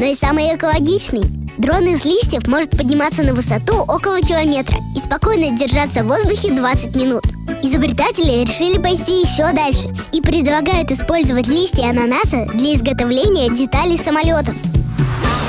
но и самый экологичный. Дрон из листьев может подниматься на высоту около километра и спокойно держаться в воздухе 20 минут. Изобретатели решили пойти еще дальше и предлагают использовать листья ананаса для изготовления деталей самолетов.